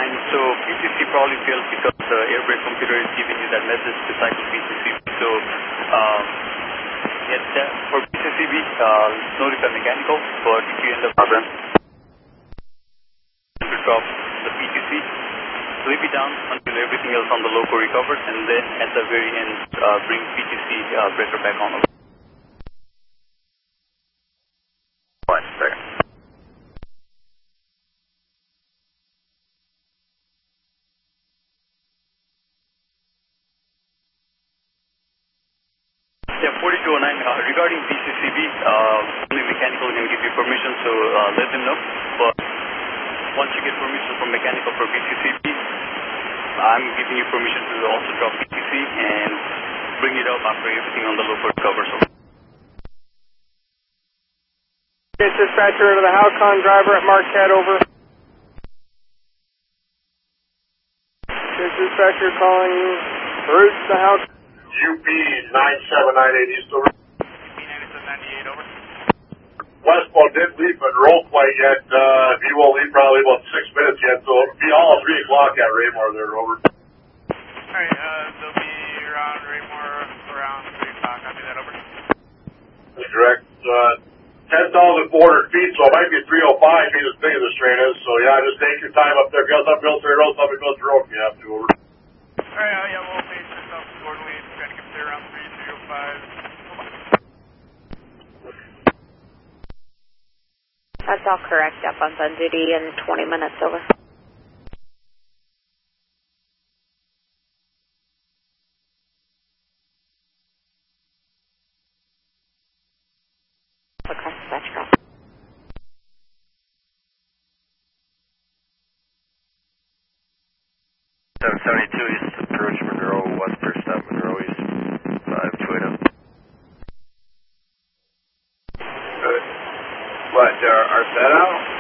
So PCC probably failed because the airbrake computer is giving you that message to cycle PCCB. So for PCCB, notify mechanical, but if you end up to drop the PTC, leave it down until everything else on the loco recovers, and then at the very end, bring PTC breaker back on. 1 second. Yeah, 4209, regarding PCCB, only mechanical can give you permission, so let them know. But once you get permission from mechanical for PCCB, I'm giving you permission to also drop PTC and bring it up after everything on the loco recovers. Okay, dispatcher to the Halcon driver at Marquette, over. Okay, dispatcher calling route to Halcon. UP 9798 East, over. UP 9798, over. Westbound didn't leave Monroe quite yet. He won't leave probably about 6 minutes yet, so it'll be all 3 o'clock at Raymore there, over. Alright, they'll be around Raymore around 3 o'clock. I'll do that, over. Direct, 10,400 feet, so it might be 305 feet as big as this train is. So yeah, just take your time up there. If you got something military road, something goes to road if you have to, over. Alright, yeah, we'll pace ourselves accordingly. Trying to get there around 305. That's all correct. Up on duty in 20 minutes, over. Okay, dispatch call. East, approach Monroe, West per stop, Monroe East, 528. What, our set out?